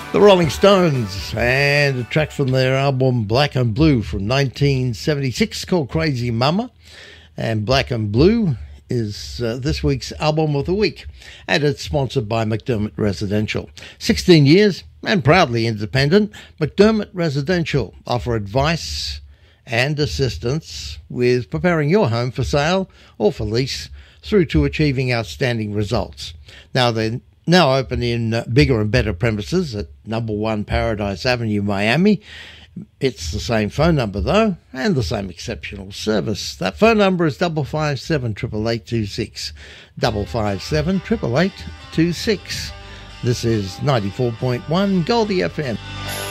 The Rolling Stones, and a track from their album Black and Blue from 1976 called Crazy Mama. And Black and Blue is this week's album of the week, and it's sponsored by McDermott Residential. 16 years and proudly independent, McDermott Residential offer advice and assistance with preparing your home for sale or for lease through to achieving outstanding results. Now they're now open in bigger and better premises at number 1 Paradise Avenue, Miami. It's the same phone number though, and the same exceptional service. That phone number is 557 88826, 557 88826. This is 94.1 Goldie FM.